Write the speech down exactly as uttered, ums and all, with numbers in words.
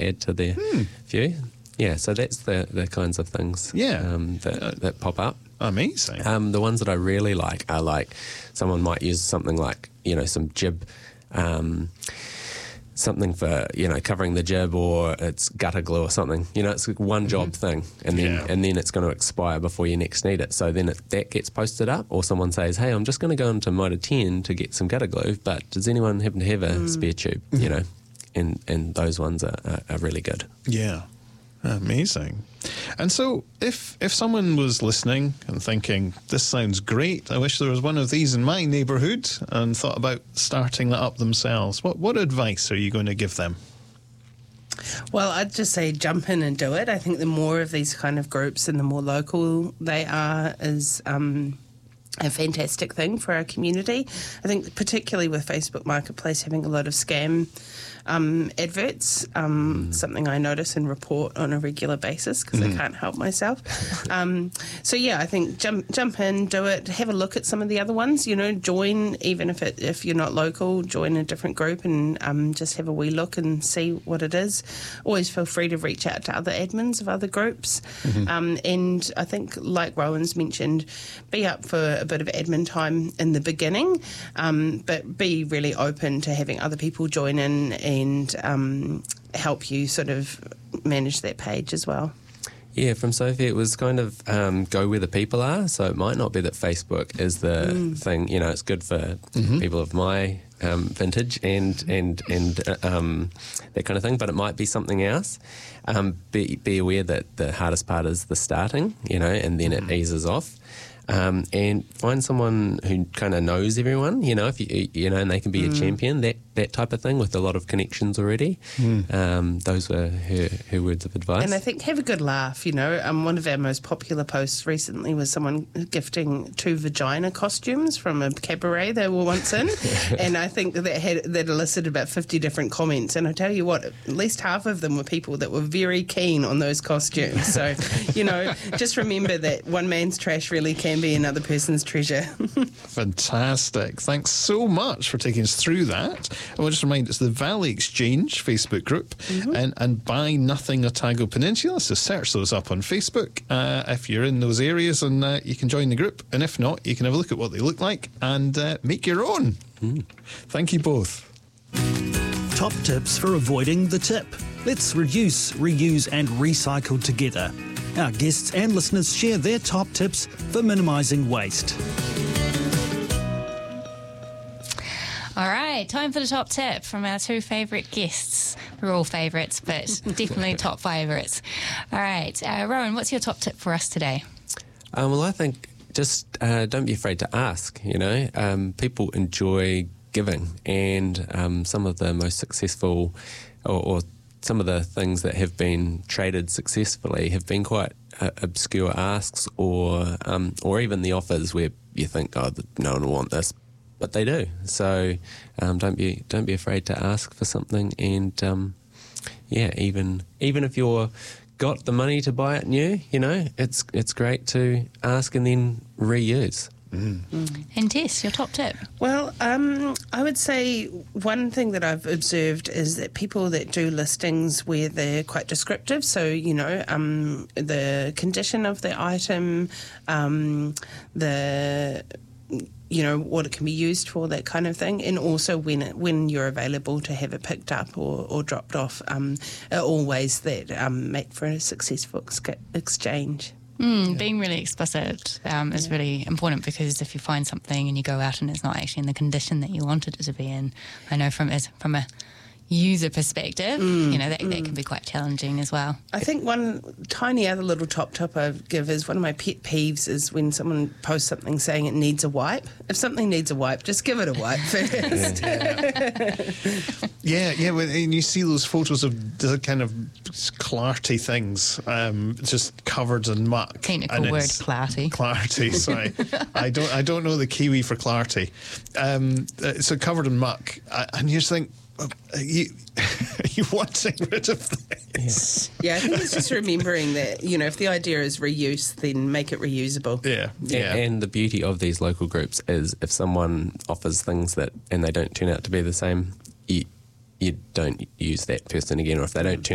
add to their Hmm. view. Yeah, so that's the, the kinds of things Yeah. um, that, Uh, that pop up. Amazing. Um, the ones that I really like are like someone might use something like, you know, some jib, um, something for, you know, covering the jib, or it's gutter glue or something. You know, it's a one job thing, and then Yeah. and then it's going to expire before you next need it. So then it, that gets posted up, or someone says, hey, I'm just going to go into Mitre ten to get some gutter glue, but does anyone happen to have a spare tube? You know, and, and those ones are, are, are really good. Yeah. Amazing. And so if if someone was listening and thinking, this sounds great, I wish there was one of these in my neighbourhood, and thought about starting that up themselves, what what advice are you going to give them? Well, I'd just say jump in and do it. I think the more of these kind of groups and the more local they are is um, a fantastic thing for our community. I think particularly with Facebook Marketplace having a lot of scam um, adverts, um, mm. something I notice and report on a regular basis because mm. I can't help myself. um, so yeah, I think jump jump in, do it, have a look at some of the other ones. You know, join even if it if you're not local, join a different group and um, just have a wee look and see what it is. Always feel free to reach out to other admins of other groups. Mm-hmm. Um, and I think, like Rowan's mentioned, be up for a bit of admin time in the beginning, um, but be really open to having other people join in and um, help you sort of manage that page as well. Yeah, from Sophie, it was kind of um, go where the people are. So it might not be that Facebook is the mm. thing. You know, it's good for mm-hmm. people of my um, vintage and and and uh, um, that kind of thing. But it might be something else. Um, be be aware that the hardest part is the starting. You know, and then it eases off. Um, and find someone who kind of knows everyone, you know, if you you know, and they can be mm. a champion, that, that type of thing, with a lot of connections already. Mm. Um, those were her, her words of advice. And I think have a good laugh, you know. Um, one of our most popular posts recently was someone gifting two vagina costumes from a cabaret they were once in, and I think that had that elicited about fifty different comments. And I tell you what, at least half of them were people that were very keen on those costumes. So, you know, just remember that one man's trash really can be another person's treasure. Fantastic. Thanks so much for taking us through that. I want to just remind it's the Valley Exchange Facebook group, mm-hmm. and, and Buy Nothing Otago Peninsula. So search those up on Facebook uh, if you're in those areas, and uh, you can join the group. And if not, you can have a look at what they look like and uh, make your own. Mm. Thank you both. Top tips for avoiding the tip. Let's reduce, reuse and recycle together. Our guests and listeners share their top tips for minimising waste. All right, time for the top tip from our two favourite guests. We're all favourites, but definitely top favourites. All right, uh, Rowan, what's your top tip for us today? Um, well, I think just uh, don't be afraid to ask, you know. Um, people enjoy giving, and um, some of the most successful or, or some of the things that have been traded successfully have been quite uh, obscure asks, or um, or even the offers where you think, oh, no one will want this, but they do. So um, don't be don't be afraid to ask for something, and um, yeah, even even if you're got the money to buy it new, you know, it's it's great to ask and then reuse. Mm. Mm. And Tess, your top tip? Well, um, I would say one thing that I've observed is that people that do listings where they're quite descriptive, so, you know, um, the condition of the item, um, the... you know, what it can be used for, that kind of thing, and also when it, when you're available to have it picked up or, or dropped off, um, are all ways that um, make for a successful ex- exchange. Mm, yeah. Being really explicit um, is yeah. really important, because if you find something and you go out and it's not actually in the condition that you wanted it to be in, I know from as from a user perspective, mm, you know, that, mm. that can be quite challenging as well. I think one tiny other little top tip I give is one of my pet peeves is when someone posts something saying it needs a wipe. If something needs a wipe, just give it a wipe first. yeah, yeah, when, and you see those photos of the kind of clarty things, um, just covered in muck. Technical word, clarty. Clarty, sorry. I don't I don't know the Kiwi for clarty. Um, so covered in muck, and you just think, Are you, are you wanting rid of this? Yeah, I think it's just remembering that, you know, if the idea is reuse, then make it reusable. Yeah, yeah. And, and the beauty of these local groups is if someone offers things that and they don't turn out to be the same, you, you don't use that person again, or if they don't turn